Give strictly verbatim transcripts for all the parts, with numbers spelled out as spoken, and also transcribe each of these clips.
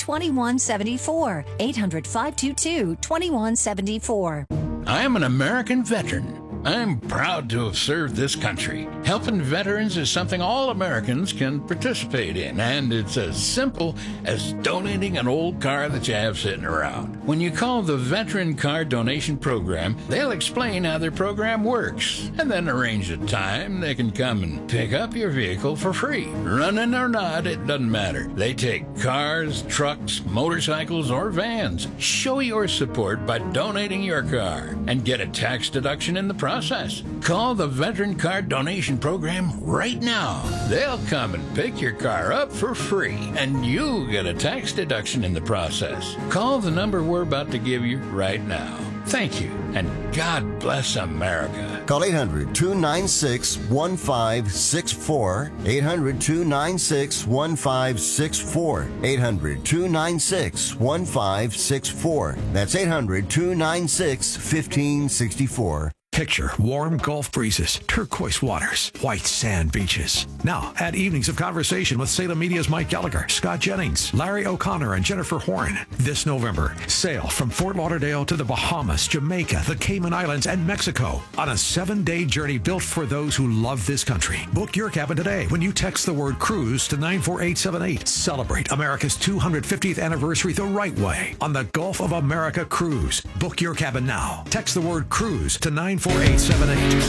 one seven four. eight hundred, five two two, two one seven four. I am an American veteran. I'm proud to have served this country. Helping veterans is something all Americans can participate in, and it's as simple as donating an old car that you have sitting around. When you call the Veteran Car Donation Program, they'll explain how their program works, and then arrange a time they can come and pick up your vehicle for free. Running or not, it doesn't matter. They take cars, trucks, motorcycles, or vans. Show your support by donating your car and get a tax deduction in the process. Process. Call the Veteran Car Donation Program right now. They'll come and pick your car up for free, and you get a tax deduction in the process. Call the number we're about to give you right now. Thank you, and God bless America. Call eight hundred, two nine six, one five six four. eight hundred, two nine six, one five six four. eight hundred, two nine six, one five six four. That's eight hundred, two nine six, one five six four. Picture warm Gulf breezes, turquoise waters, white sand beaches. Now, add evenings of conversation with Salem Media's Mike Gallagher, Scott Jennings, Larry O'Connor, and Jennifer Horn. This November, sail from Fort Lauderdale to the Bahamas, Jamaica, the Cayman Islands, and Mexico on a seven-day journey built for those who love this country. Book your cabin today when you text the word cruise to nine four eight seven eight. Celebrate America's two hundred fiftieth anniversary the right way on the Gulf of America Cruise. Book your cabin now. Text the word cruise to nine four eight seven eight.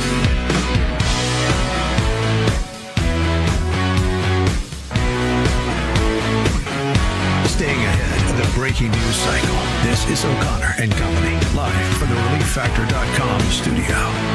Staying ahead of the breaking news cycle, this is O'Connor and Company, live from the relief factor dot com studio.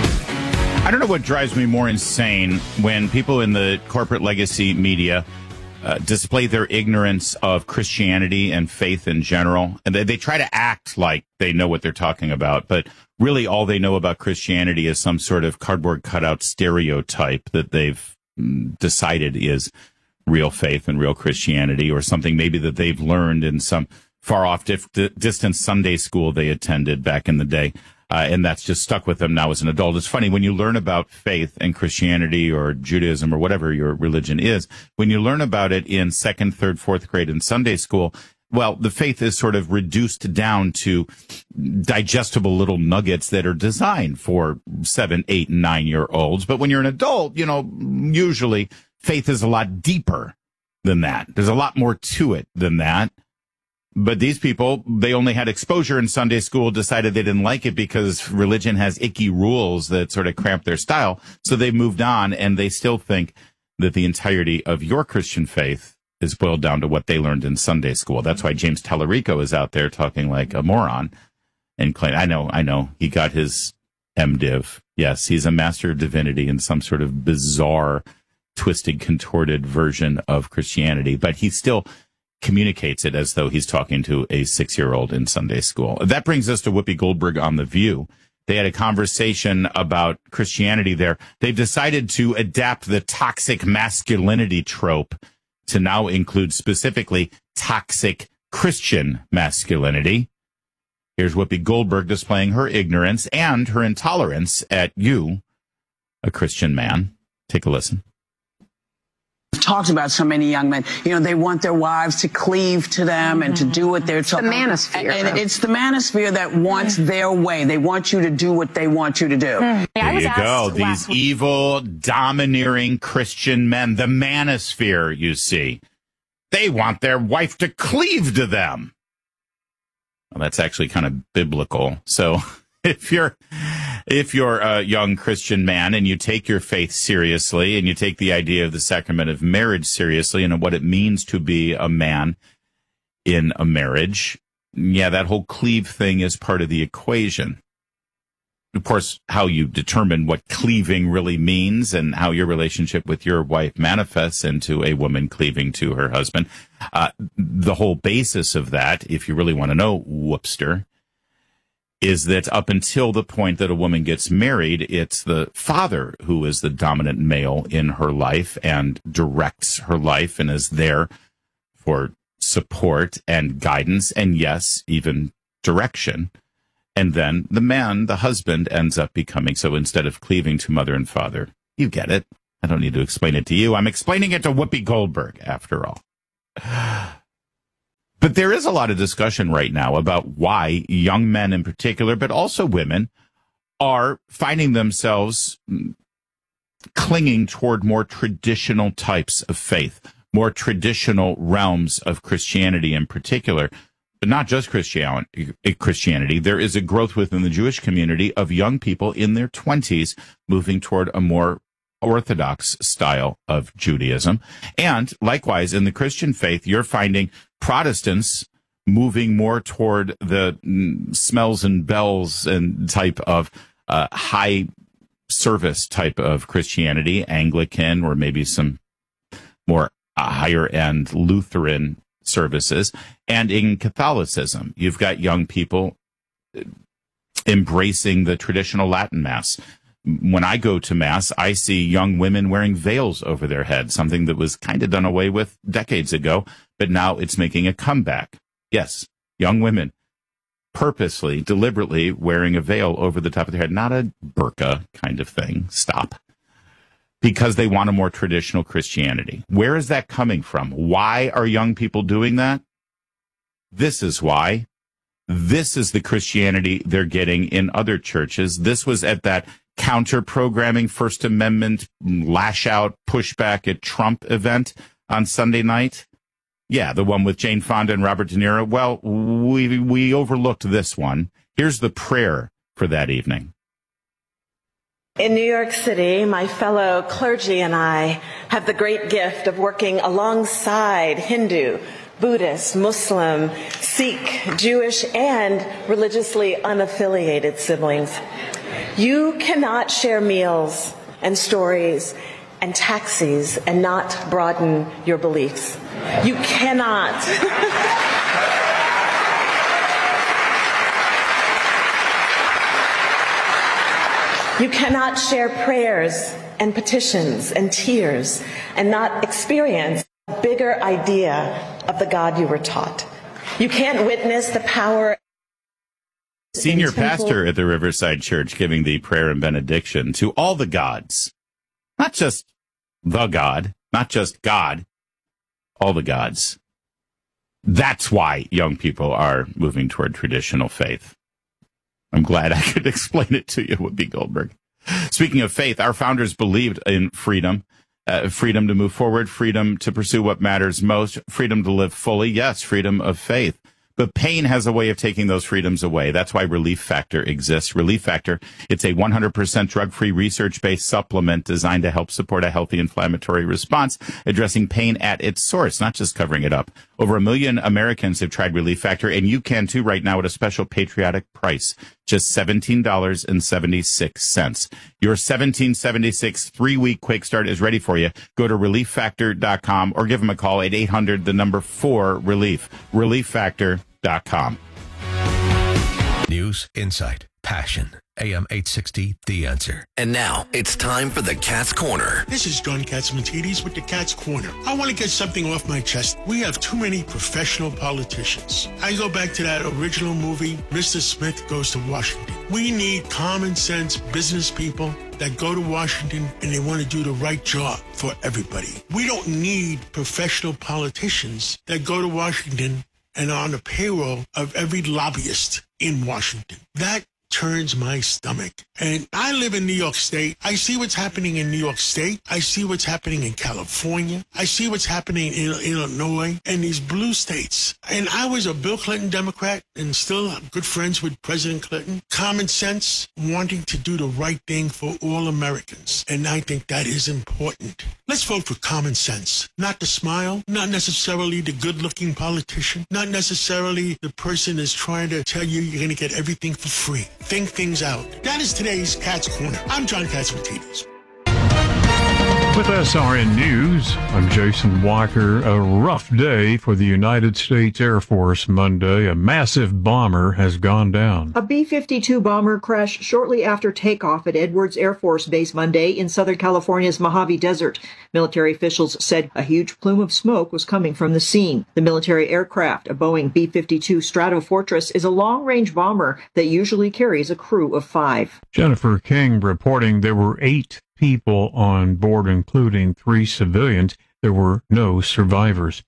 I don't know what drives me more insane when people in the corporate legacy media uh, display their ignorance of Christianity and faith in general. And they, they try to act like they know what they're talking about, but really all they know about Christianity is some sort of cardboard cutout stereotype that they've decided is real faith and real Christianity, or something maybe that they've learned in some far-off dif- distant Sunday school they attended back in the day. Uh, and that's just stuck with them now as an adult. It's funny, when you learn about faith and Christianity or Judaism or whatever your religion is, when you learn about it in second, third, fourth grade in Sunday school, well, the faith is sort of reduced down to digestible little nuggets that are designed for seven, eight, and nine-year-olds. But when you're an adult, you know, usually faith is a lot deeper than that. There's a lot more to it than that. But these people, they only had exposure in Sunday school, decided they didn't like it because religion has icky rules that sort of cramp their style. So they moved on, and they still think that the entirety of your Christian faith is boiled down to what they learned in Sunday school. That's why James Tallarico is out there talking like a moron and claim, I know, I know, he got his MDiv. Yes, he's a master of divinity in some sort of bizarre, twisted, contorted version of Christianity, but he still communicates it as though he's talking to a six-year-old in Sunday school. That brings us to Whoopi Goldberg on The View. They had a conversation about Christianity there. They've decided to adapt the toxic masculinity trope to now include specifically toxic Christian masculinity. Here's Whoopi Goldberg displaying her ignorance and her intolerance at you, a Christian man. Take a listen. Talked about so many young men, you know, they want their wives to cleave to them and to do what they're told. The manosphere. And, and it's the manosphere that wants their way. They want you to do what they want you to do. Mm. There you go. These evil, domineering Christian men, the manosphere, you see. They want their wife to cleave to them. Well, that's actually kind of biblical. So if you're if you're a young Christian man and you take your faith seriously and you take the idea of the sacrament of marriage seriously and what it means to be a man in a marriage, yeah, that whole cleave thing is part of the equation. Of course, how you determine what cleaving really means and how your relationship with your wife manifests into a woman cleaving to her husband. Uh, the whole basis of that, if you really want to know, whoopster, is that up until the point that a woman gets married, it's the father who is the dominant male in her life and directs her life and is there for support and guidance and, yes, even direction. And then the man, the husband, ends up becoming, so instead of cleaving to mother and father, you get it. I don't need to explain it to you. I'm explaining it to Whoopi Goldberg, after all. But there is a lot of discussion right now about why young men in particular, but also women, are finding themselves clinging toward more traditional types of faith, more traditional realms of Christianity in particular. But not just Christianity, Christianity. There is a growth within the Jewish community of young people in their twenties moving toward a more Orthodox style of Judaism. And likewise, in the Christian faith, you're finding Protestants moving more toward the mm, smells and bells and type of uh, high service type of Christianity, Anglican, or maybe some more uh, higher end Lutheran services. And in Catholicism, you've got young people embracing the traditional Latin Mass. When I go to Mass, I see young women wearing veils over their head, something that was kind of done away with decades ago, but now it's making a comeback. Yes, young women purposely, deliberately wearing a veil over the top of their head, not a burqa kind of thing. Stop. Because they want a more traditional Christianity. Where is that coming from? Why are young people doing that? This is why. This is the Christianity they're getting in other churches. This was at that counter-programming First Amendment lash-out pushback at Trump event on Sunday night. Yeah, the one with Jane Fonda and Robert De Niro. Well, we we overlooked this one. Here's the prayer for that evening. In New York City, my fellow clergy and I have the great gift of working alongside Hindu, Buddhist, Muslim, Sikh, Jewish, and religiously unaffiliated siblings. You cannot share meals and stories and taxis and not broaden your beliefs. You cannot. You cannot share prayers and petitions and tears and not experience a bigger idea of the God you were taught. You can't witness the power. Senior pastor at the Riverside Church giving the prayer and benediction to all the gods, not just the God, not just God, all the gods. That's why young people are moving toward traditional faith. I'm glad I could explain it to you, Whoopi Goldberg. Speaking of faith, our founders believed in freedom, uh, freedom to move forward, freedom to pursue what matters most, freedom to live fully. Yes, freedom of faith. But pain has a way of taking those freedoms away. That's why Relief Factor exists. Relief Factor, it's a one hundred percent drug-free, research-based supplement designed to help support a healthy inflammatory response, addressing pain at its source, not just covering it up. Over a million Americans have tried Relief Factor, and you can too right now at a special patriotic price, just seventeen dollars and seventy-six cents. Your seventeen seventy-six three-week quick start is ready for you. Go to relief factor dot com or give them a call at eight hundred, the number four, relief. relief factor dot com. News, insight, passion. A M eight sixty, The Answer. And now it's time for the Cat's Corner. This is John Katzmatidis with the Cat's Corner. I want to get something off my chest. We have too many professional politicians. I go back to that original movie, Mister Smith Goes to Washington. We need common sense business people that go to Washington and they want to do the right job for everybody. We don't need professional politicians that go to Washington and are on the payroll of every lobbyist in Washington. That turns my stomach. And I live in New York State. I see what's happening in New York State. I see what's happening in California. I see what's happening in Illinois and these blue states. And I was a Bill Clinton Democrat and still good friends with President Clinton. Common sense, wanting to do the right thing for all Americans. And I think that is important. Let's vote for common sense. Not the smile, not necessarily the good-looking politician, not necessarily the person that's trying to tell you you're going to get everything for free. Think things out. That is today's Cat's Corner. I'm John Katzmatidis. With S R N News, I'm Jason Walker. A rough day for the United States Air Force Monday. A massive bomber has gone down. A B fifty-two bomber crashed shortly after takeoff at Edwards Air Force Base Monday in Southern California's Mojave Desert. Military officials said a huge plume of smoke was coming from the scene. The military aircraft, a Boeing B fifty-two Stratofortress, is a long-range bomber that usually carries a crew of five. Jennifer King reporting there were eight people on board, including three civilians. There were no survivors.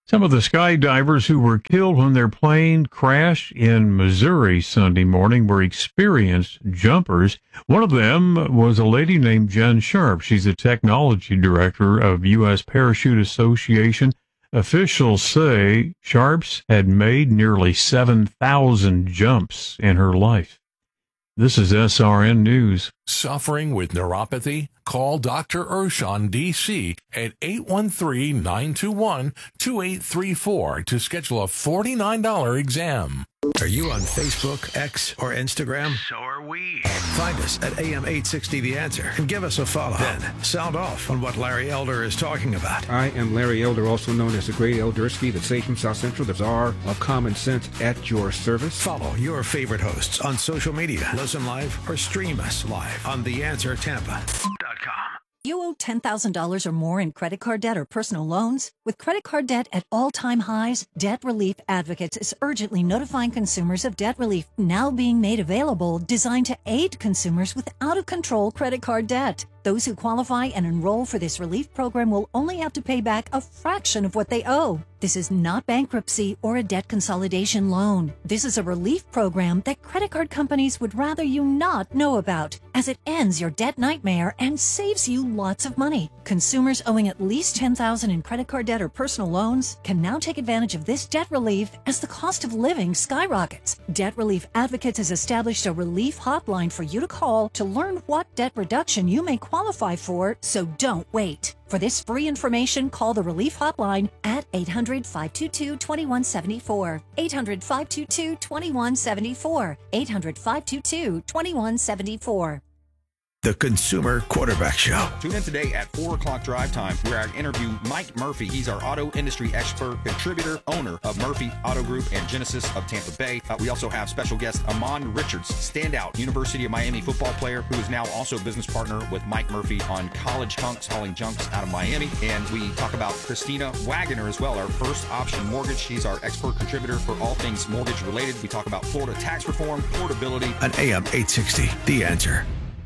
Some of the skydivers who were killed when their plane crashed in Missouri Sunday morning were experienced jumpers. One of them was a lady named Jen Sharp. She's the technology director of U S Parachute Association. Officials say Sharps had made nearly seven thousand jumps in her life. This is S R N News. Suffering with neuropathy? Call Doctor Urshan, D C at eight one three, nine two one, two eight three four to schedule a forty-nine dollars exam. Are you on Facebook, X, or Instagram? So are we. Find us at A M eight sixty The Answer and give us a follow. Then sound off on what Larry Elder is talking about. I am Larry Elder, also known as the Great Eldersky, the Sage from South Central, the Czar of Common Sense at your service. Follow your favorite hosts on social media. Listen live or stream us live on the answer tampa dot com. You owe ten thousand dollars or more in credit card debt or personal loans? With credit card debt at all-time highs, Debt Relief Advocates is urgently notifying consumers of debt relief now being made available, designed to aid consumers with out-of-control credit card debt. Those who qualify and enroll for this relief program will only have to pay back a fraction of what they owe. This is not bankruptcy or a debt consolidation loan. This is a relief program that credit card companies would rather you not know about, as it ends your debt nightmare and saves you lots of money. Consumers owing at least ten thousand dollars in credit card debt or personal loans can now take advantage of this debt relief as the cost of living skyrockets. Debt Relief Advocates has established a relief hotline for you to call to learn what debt reduction you may qualify for, so don't wait. For this free information, call the Relief Hotline at eight hundred, five two two, two one seven four, eight hundred, five two two, two one seven four, eight hundred, five two two, two one seven four. The Consumer Quarterback Show. Tune in today at four o'clock drive time where I interview Mike Murphy. He's our auto industry expert, contributor, owner of Murphy Auto Group and Genesis of Tampa Bay. Uh, we also have special guest Amon Richards, standout University of Miami football player who is now also business partner with Mike Murphy on College Hunks, hauling junks out of Miami. And we talk about Christina Wagoner as well, our first option mortgage. She's our expert contributor for all things mortgage related. We talk about Florida tax reform, portability. On A M eight sixty, The Answer.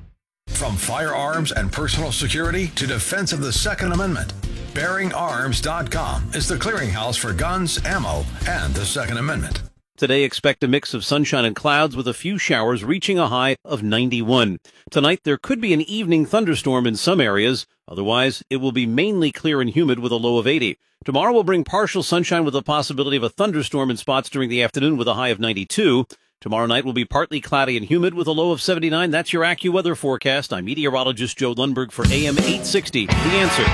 From firearms and personal security to defense of the Second Amendment, bearing arms dot com is the clearinghouse for guns, ammo, and the Second Amendment. Today, expect a mix of sunshine and clouds with a few showers reaching a high of ninety-one. Tonight, there could be an evening thunderstorm in some areas. Otherwise, it will be mainly clear and humid with a low of eighty. Tomorrow will bring partial sunshine with a possibility of a thunderstorm in spots during the afternoon with a high of ninety-two. Tomorrow night will be partly cloudy and humid with a low of seventy-nine. That's your AccuWeather forecast. I'm meteorologist Joe Lundberg for A M eight sixty. The Answer.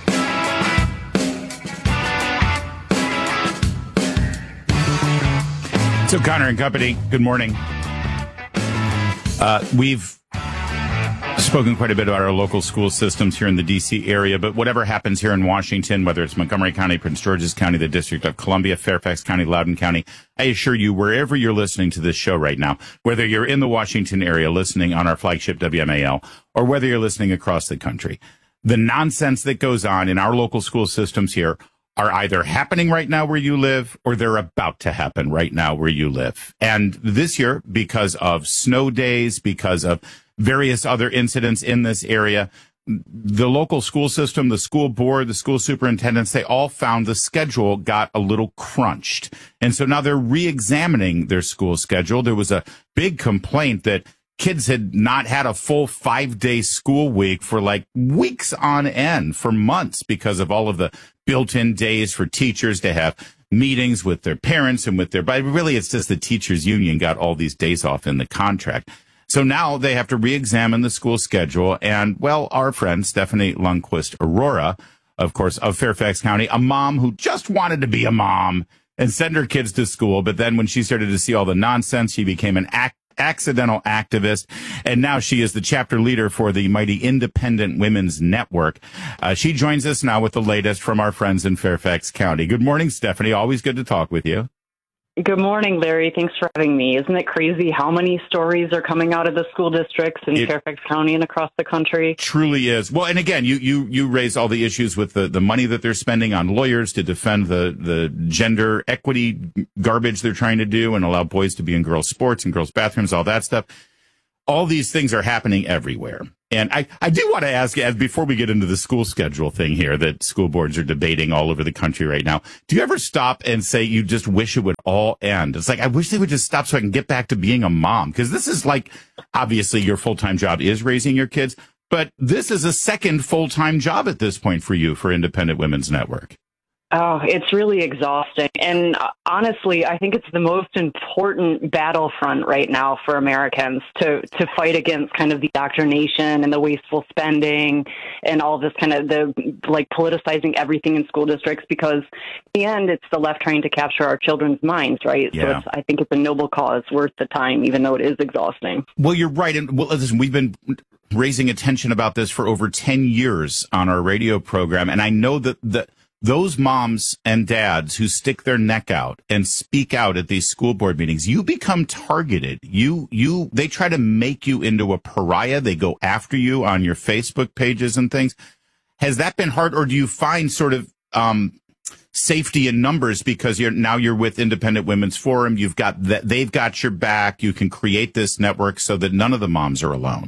So Connor and Company, good morning. Uh, we've spoken quite a bit about our local school systems here in the D C area, but whatever happens here in Washington, whether it's Montgomery County, Prince George's County, the District of Columbia, Fairfax County, Loudoun County, I assure you, wherever you're listening to this show right now, whether you're in the Washington area listening on our flagship W M A L, or whether you're listening across the country, the nonsense that goes on in our local school systems here are either happening right now where you live or they're about to happen right now where you live. And this year, because of snow days, because of various other incidents in this area, the local school system, the school board, the school superintendents, they all found the schedule got a little crunched. And so now they're re-examining their school schedule. There was a big complaint that kids had not had a full five-day school week for like weeks on end, for months, because of all of the built-in days for teachers to have meetings with their parents and with their, but really it's just the teachers union got all these days off in the contract. So now they have to re-examine the school schedule. And, well, our friend Stephanie Lundquist Aurora, of course, of Fairfax County, a mom who just wanted to be a mom and send her kids to school. But then when she started to see all the nonsense, she became an act, accidental activist. And now she is the chapter leader for the mighty Independent Women's Network. Uh, she joins us now with the latest from our friends in Fairfax County. Good morning, Stephanie. Always good to talk with you. Good morning, Larry. Thanks for having me. Isn't it crazy how many stories are coming out of the school districts in it Fairfax County and across the country? Truly is. Well, and again, you, you, you raise all the issues with the, the money that they're spending on lawyers to defend the, the gender equity garbage they're trying to do and allow boys to be in girls' sports and girls' bathrooms, all that stuff. all these things are happening everywhere. And I, I do want to ask, as before we get into the school schedule thing here that school boards are debating all over the country right now, do you ever stop and say you just wish it would all end? It's like, I wish they would just stop so I can get back to being a mom. Because this is like, obviously your full-time job is raising your kids, but this is a second full-time job at this point for you for Independent Women's Network. Oh, it's really exhausting. And uh, honestly, I think it's the most important battlefront right now for Americans to, to fight against kind of the indoctrination and the wasteful spending and all this kind of the like politicizing everything in school districts, because in the end, it's the left trying to capture our children's minds, right? Yeah. So it's, I think it's a noble cause worth the time, even though it is exhausting. Well, you're right. And well, listen, we've been raising attention about this for over ten years on our radio program. And I know that the those moms and dads who stick their neck out and speak out at these school board meetings, you become targeted. You, you, they try to make you into a pariah. They go after you on your Facebook pages and things. Has that been hard, or do you find sort of, um, safety in numbers because you're now you're with Independent Women's Forum? You've got that, they've got your back. You can create this network so that none of the moms are alone.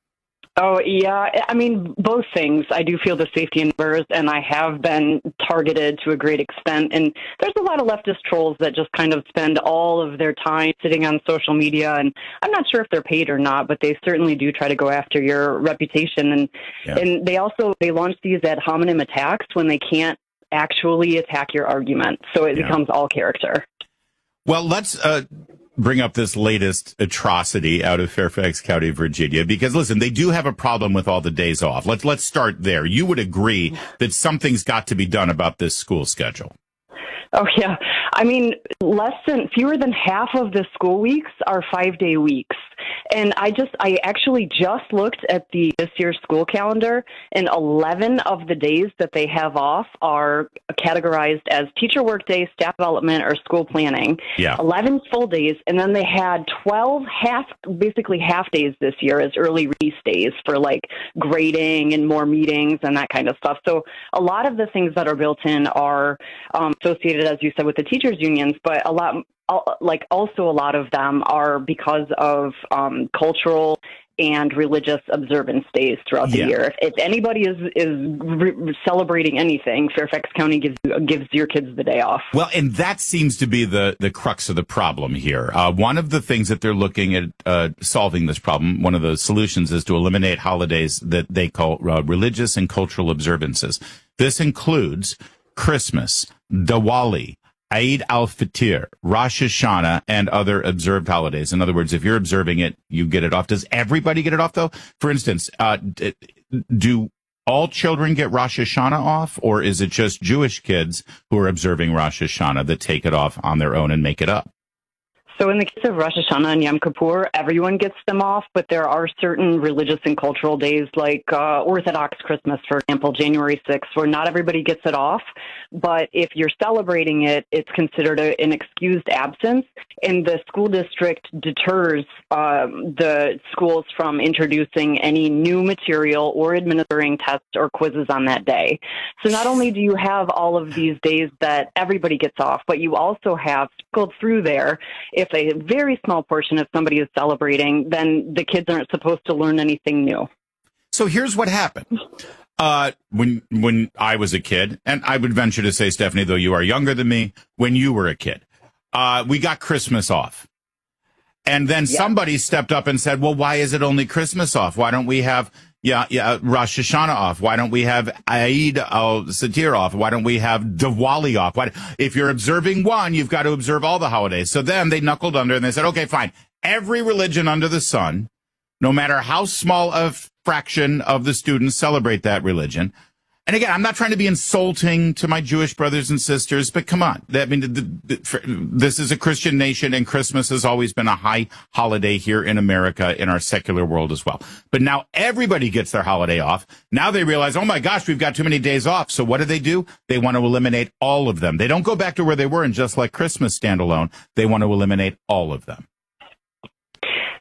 Oh, yeah. I mean, both things. I do feel the safety in numbers, and I have been targeted to a great extent. And there's a lot of leftist trolls that just kind of spend all of their time sitting on social media. And I'm not sure if they're paid or not, but they certainly do try to go after your reputation. And yeah. and they also, they launch these ad hominem attacks when they can't actually attack your argument. So it yeah. becomes all character. Well, let's uh, bring up this latest atrocity out of Fairfax County, Virginia, because listen, they do have a problem with all the days off. Let's let's start there. You would agree that something's got to be done about this school schedule. Oh, yeah. I mean, less than, fewer than half of the school weeks are five-day weeks. And I just, I actually just looked at the this year's school calendar, and eleven of the days that they have off are categorized as teacher work days, staff development, or school planning. Yeah. eleven full days, and then they had twelve half, basically half days this year as early release days for like grading and more meetings and that kind of stuff. So a lot of the things that are built in are um, associated, as you said, with the teachers unions, but a lot, like also a lot of them are because of um, cultural and religious observance days throughout the yeah. year. If, if anybody is is re- celebrating anything, Fairfax County gives gives your kids the day off. Well, and that seems to be the the crux of the problem here. Uh, one of the things that they're looking at uh, solving this problem, one of the solutions, is to eliminate holidays that they call uh, religious and cultural observances. This includes Christmas, Diwali, Eid al-Fitr, Rosh Hashanah, and other observed holidays. In other words, if you're observing it, you get it off. Does everybody get it off, though? For instance, uh, do all children get Rosh Hashanah off, or is it just Jewish kids who are observing Rosh Hashanah that take it off on their own and make it up? So in the case of Rosh Hashanah and Yom Kippur, everyone gets them off, but there are certain religious and cultural days like uh, Orthodox Christmas, for example, January sixth, where not everybody gets it off. But if you're celebrating it, it's considered a, an excused absence, and the school district deters um, the schools from introducing any new material or administering tests or quizzes on that day. So not only do you have all of these days that everybody gets off, but you also have sprinkled through there, if a very small portion of somebody is celebrating, then the kids aren't supposed to learn anything new. So here's what happened. Uh, when, when I was a kid, and I would venture to say, Stephanie, though you are younger than me, when you were a kid, uh, we got Christmas off. And then yeah. somebody stepped up and said, well, why is it only Christmas off? Why don't we have, yeah, yeah, Rosh Hashanah off? Why don't we have Eid al-Fitr off? Why don't we have Diwali off? Why, if you're observing one, you've got to observe all the holidays. So then they knuckled under and they said, okay, fine. Every religion under the sun, no matter how small a fraction of the students celebrate that religion. And again, I'm not trying to be insulting to my Jewish brothers and sisters, but come on. I mean, the, the, this is a Christian nation, and Christmas has always been a high holiday here in America, in our secular world as well. But now everybody gets their holiday off. Now they realize, oh my gosh, we've got too many days off. So what do they do? They want to eliminate all of them. They don't go back to where they were and just let Christmas stand alone. They want to eliminate all of them.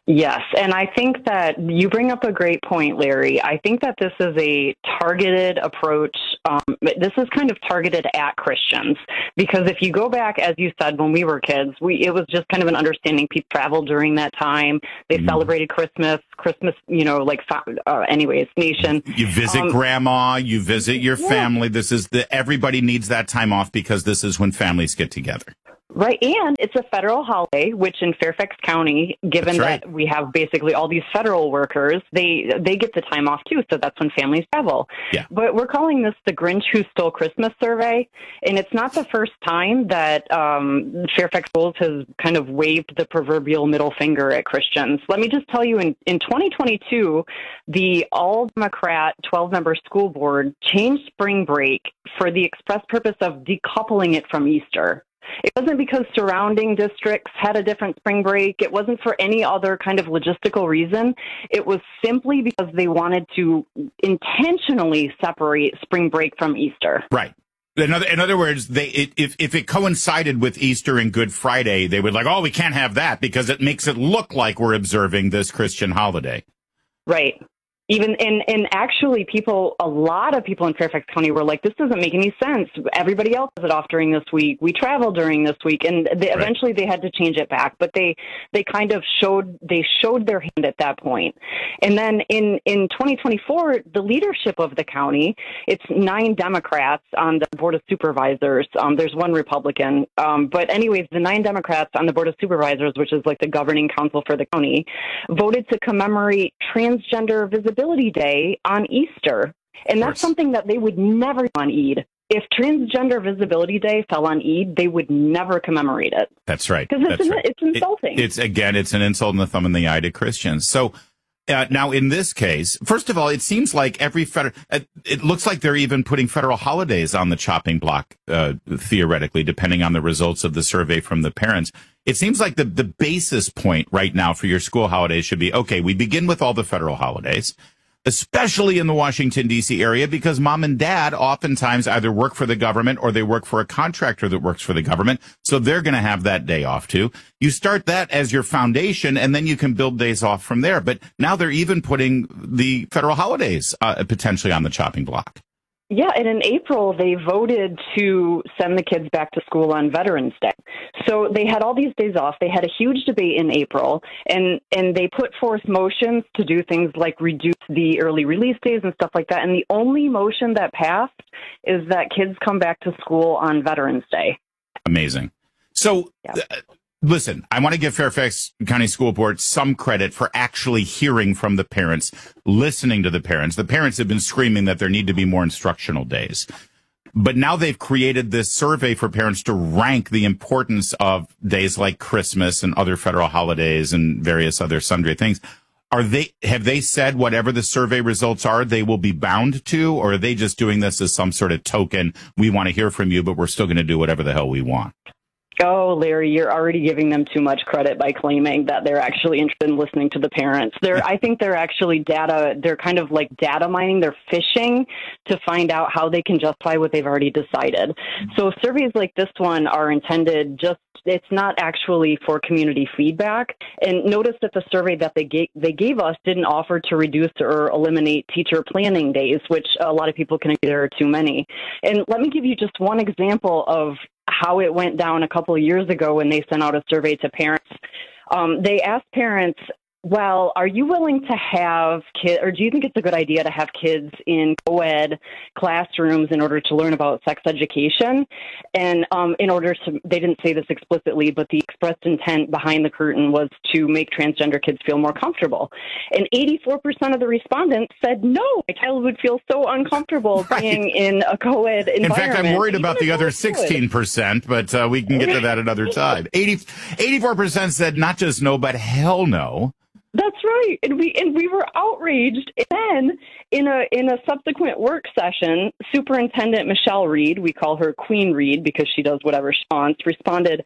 Yes, and I think that you bring up a great point, Larry. I think that this is a targeted approach. Um, this is kind of targeted at Christians because if you go back, as you said, when we were kids, we it was just kind of an understanding. People traveled during that time. They mm. celebrated Christmas, Christmas, you know, like, uh, anyways, nation. You visit um, grandma, you visit your yeah. family. This is the, everybody needs that time off because this is when families get together. Right, and it's a federal holiday, which in Fairfax County, given right. that we have basically all these federal workers, they they get the time off too, so that's when families travel. Yeah. But we're calling this the Grinch Who Stole Christmas survey, and it's not the first time that um, Fairfax Schools has kind of waved the proverbial middle finger at Christians. Let me just tell you, in, in twenty twenty-two, the all-Democrat twelve-member school board changed spring break for the express purpose of decoupling it from Easter. It wasn't because surrounding districts had a different spring break. It wasn't for any other kind of logistical reason. It was simply because they wanted to intentionally separate spring break from Easter. Right. In other, in other words, they it, if if it coincided with Easter and Good Friday, they would like, oh, we can't have that because it makes it look like we're observing this Christian holiday. Right. Even and, and actually people, a lot of people in Fairfax County were like, this doesn't make any sense. Everybody else has it off during this week. We travel during this week. And they, right. eventually they had to change it back. But they, they kind of showed, they showed their hand at that point. And then in, in twenty twenty-four, the leadership of the county, it's nine Democrats on the Board of Supervisors. Um, there's one Republican. Um, but anyways, the nine Democrats on the Board of Supervisors, which is like the governing council for the county, voted to commemorate transgender visibility Day on Easter. And that's something that they would never do on Eid. If Transgender Visibility Day fell on Eid, they would never commemorate it. That's right. Because it's, right. it's insulting. It, it's, again, it's an insult in the thumb in the eye to Christians. So uh, now in this case, first of all, it seems like every federal, uh, it looks like they're even putting federal holidays on the chopping block, uh, theoretically, depending on the results of the survey from the parents. It seems like the, the basis point right now for your school holidays should be, okay, we begin with all the federal holidays, especially in the Washington, D C area, because mom and dad oftentimes either work for the government or they work for a contractor that works for the government. So they're going to have that day off too. You start that as your foundation and then you can build days off from there. But now they're even putting the federal holidays uh, potentially on the chopping block. Yeah, and in April, they voted to send the kids back to school on Veterans Day. So they had all these days off. They had a huge debate in April, and, and they put forth motions to do things like reduce the early release days and stuff like that. And the only motion that passed is that kids come back to school on Veterans Day. Amazing. So, yeah. uh, listen, I want to give Fairfax County School Board some credit for actually hearing from the parents, listening to the parents. The parents have been screaming that there need to be more instructional days. But now they've created this survey for parents to rank the importance of days like Christmas and other federal holidays and various other sundry things. Are they, have they said whatever the survey results are, they will be bound to, or are they just doing this as some sort of token? We want to hear from you, but we're still going to do whatever the hell we want. Oh, Larry, you're already giving them too much credit by claiming that they're actually interested in listening to the parents. They're, I think they're actually data, they're kind of like data mining, they're fishing to find out how they can justify what they've already decided. So surveys like this one are intended just, it's not actually for community feedback. And notice that the survey that they gave, they gave us didn't offer to reduce or eliminate teacher planning days, which a lot of people can agree there are too many. And let me give you just one example of how it went down a couple of years ago when they sent out a survey to parents. Um, they asked parents, well, are you willing to have kids, or do you think it's a good idea to have kids in co-ed classrooms in order to learn about sex education? And um, in order to, they didn't say this explicitly, but the expressed intent behind the curtain was to make transgender kids feel more comfortable. And eighty-four percent of the respondents said, no, my child would feel so uncomfortable right. being in a co-ed environment. In fact, I'm worried about the other sixteen percent, but uh, we can get to that another time. eighty, eighty-four percent said not just no, but hell no. That's right, and we and we were outraged. And then in a in a subsequent work session, Superintendent Michelle Reed, we call her Queen Reed because she does whatever she wants, responded,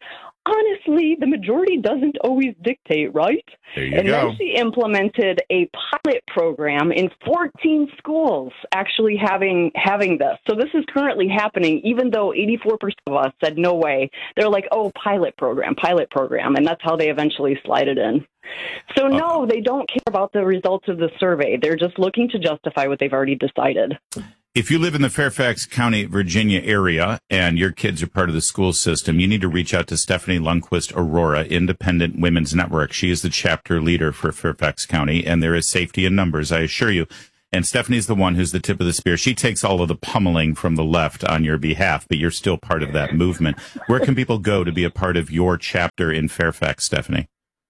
honestly, the majority doesn't always dictate, right? There you and go. then she implemented a pilot program in fourteen schools actually having having this. So this is currently happening, even though eighty-four percent of us said no way. They're like, oh, pilot program, pilot program. And that's how they eventually slide it in. So no, they don't care about the results of the survey. They're just looking to justify what they've already decided. If you live in the Fairfax County, Virginia area and your kids are part of the school system, you need to reach out to Stephanie Lundquist Aurora, Independent Women's Network. She is the chapter leader for Fairfax County, and there is safety in numbers, I assure you. And Stephanie's the one who's the tip of the spear. She takes all of the pummeling from the left on your behalf, but you're still part of that movement. Where can people go to be a part of your chapter in Fairfax, Stephanie?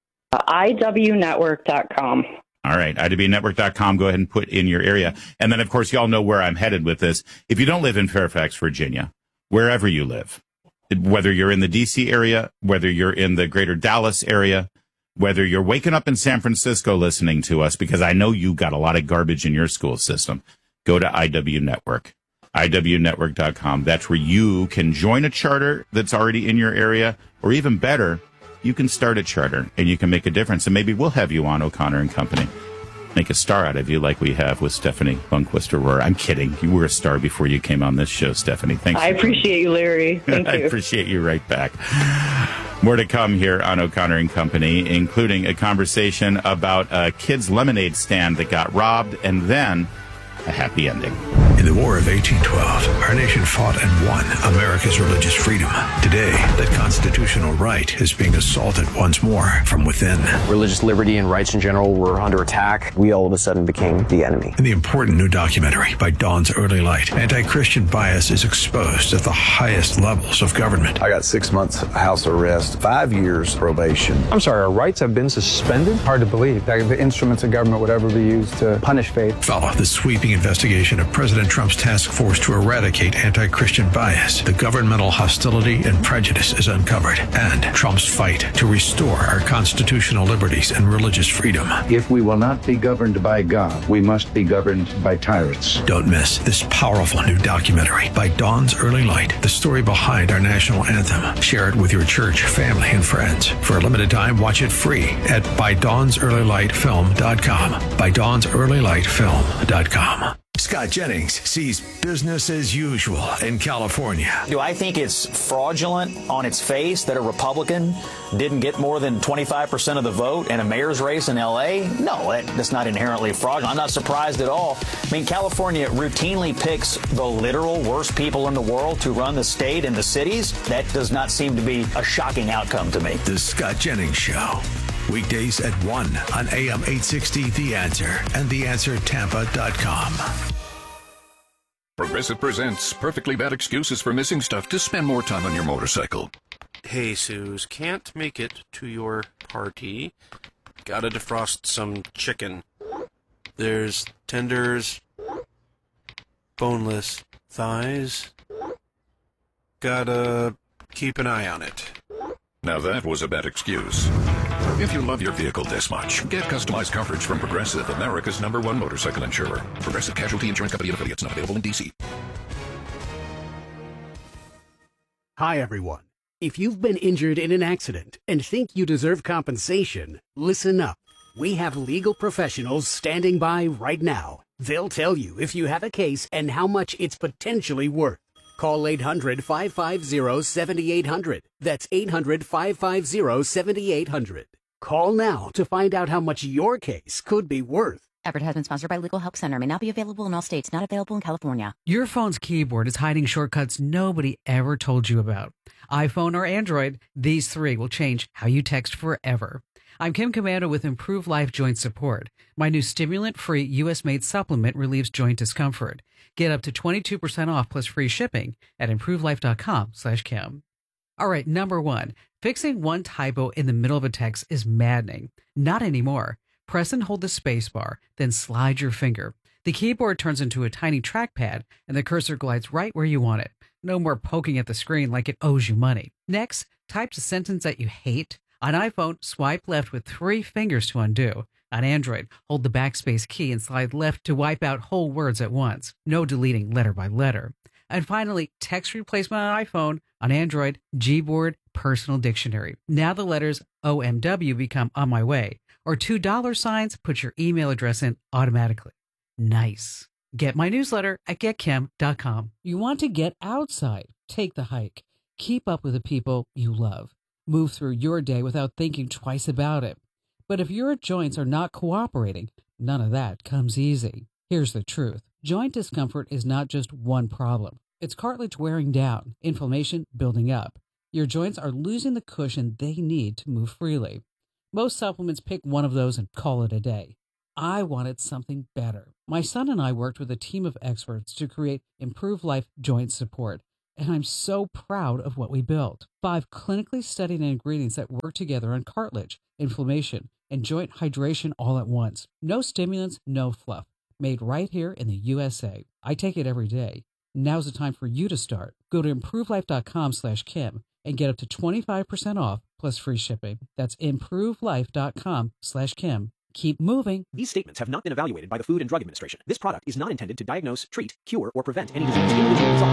I W network dot com. All right, I W network dot com. Go ahead and put in your area. And then, of course, y'all know where I'm headed with this. If you don't live in Fairfax, Virginia, wherever you live, whether you're in the D C area, whether you're in the greater Dallas area, whether you're waking up in San Francisco listening to us, because I know you got a lot of garbage in your school system, go to I W Network, I W network dot com. That's where you can join a charter that's already in your area, or even better, you can start a charter and you can make a difference. And maybe we'll have you on O'Connor and Company. Make a star out of you like we have with Stephanie Lundquist Aurora. I'm kidding. You were a star before you came on this show, Stephanie. Thanks. I appreciate you, Larry. Thank you. I appreciate you right back. More to come here on O'Connor and Company, including a conversation about a kid's lemonade stand that got robbed and then a happy ending. In the War of eighteen twelve, our nation fought and won America's religious freedom. Today, that constitutional right is being assaulted once more from within. Religious liberty and rights in general were under attack. We all of a sudden became the enemy. In the important new documentary by Dawn's Early Light, anti-Christian bias is exposed at the highest levels of government. I got six months house arrest, five years probation. I'm sorry, our rights have been suspended? Hard to believe that the instruments of government would ever be used to punish faith. Follow the sweeping investigation of President Trump's task force to eradicate anti-Christian bias. The governmental hostility and prejudice is uncovered, and Trump's fight to restore our constitutional liberties and religious freedom. If we will not be governed by God, we must be governed by tyrants. Don't miss this powerful new documentary by Dawn's Early Light, the story behind our national anthem. Share it with your church, family, and friends. For a limited time, watch it free at by dawns early light film dot com. by dawns early light film dot com. Scott Jennings sees business as usual in California. Do I think it's fraudulent on its face that a Republican didn't get more than twenty-five percent of the vote in a mayor's race in L A? No, that, that's not inherently fraudulent. I'm not surprised at all. I mean, California routinely picks the literal worst people in the world to run the state and the cities. That does not seem to be a shocking outcome to me. The Scott Jennings Show. Weekdays at one on A M eight sixty The Answer and the answer tampa dot com. Progressive presents Perfectly Bad Excuses for Missing Stuff to Spend More Time on Your Motorcycle. Hey, Suze, can't make it to your party. Gotta defrost some chicken. There's tenders, boneless thighs. Gotta keep an eye on it. Now that was a bad excuse. If you love your vehicle this much, get customized coverage from Progressive, America's number one motorcycle insurer. Progressive Casualty Insurance Company and affiliates, not available in D C. Hi, everyone. If you've been injured in an accident and think you deserve compensation, listen up. We have legal professionals standing by right now. They'll tell you if you have a case and how much it's potentially worth. Call eight hundred, five five zero, seven eight zero zero. That's eight hundred, five five zero, seven eight zero zero. Call now to find out how much your case could be worth. Effort has been sponsored by Legal Help Center. May not be available in all states. Not available in California. Your phone's keyboard is hiding shortcuts nobody ever told you about. iPhone or Android, these three will change how you text forever. I'm Kim Commando with Improve Life Joint Support. My new stimulant-free U S-made supplement relieves joint discomfort. Get up to twenty-two percent off plus free shipping at improvelife.com slash Kim. All right, number one, fixing one typo in the middle of a text is maddening. Not anymore. Press and hold the space bar, then slide your finger. The keyboard turns into a tiny trackpad, and the cursor glides right where you want it. No more poking at the screen like it owes you money. Next, type a sentence that you hate. On iPhone, swipe left with three fingers to undo. On Android, hold the backspace key and slide left to wipe out whole words at once. No deleting letter by letter. And finally, text replacement on iPhone. On Android, Gboard, personal dictionary. Now the letters O M W become on my way, or two dollar signs put your email address in automatically. Nice. Get my newsletter at get kim dot com. You want to get outside, take the hike, keep up with the people you love, move through your day without thinking twice about it. But if your joints are not cooperating, none of that comes easy. Here's the truth. Joint discomfort is not just one problem. It's cartilage wearing down, inflammation building up. Your joints are losing the cushion they need to move freely. Most supplements pick one of those and call it a day. I wanted something better. My son and I worked with a team of experts to create Improve Life Joint Support, and I'm so proud of what we built. Five clinically studied ingredients that work together on cartilage, inflammation, and joint hydration all at once. No stimulants, no fluff. Made right here in the U S A. I take it every day. Now's the time for you to start. Go to improve life dot com slash Kim and get up to twenty-five percent off plus free shipping. That's improve life dot com slash Kim. Keep moving. These statements have not been evaluated by the Food and Drug Administration. This product is not intended to diagnose, treat, cure, or prevent any disease. Individual results